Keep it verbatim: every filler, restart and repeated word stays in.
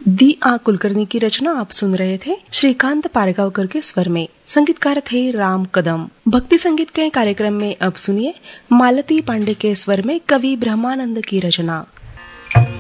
दी आ कुलकर्णी की रचना आप सुन रहे थे श्रीकांत पारगांवकर के स्वर में। संगीतकार थे राम कदम। भक्ति संगीत के कार्यक्रम में अब सुनिए मालती पांडे के स्वर में कवि ब्रह्मानंद की रचना